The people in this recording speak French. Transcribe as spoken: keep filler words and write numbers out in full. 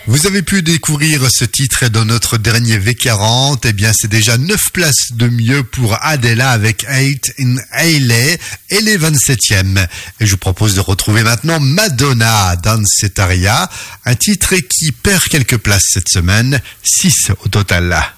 Vous avez pu découvrir ce titre dans notre dernier V quarante. Eh bien, c'est déjà neuf places de mieux pour Adela avec Eight in Hailey. Elle est vingt-septième. Et je vous propose de retrouver maintenant Madonna, Dancetaria. Un titre qui perd quelques places cette semaine. six au total.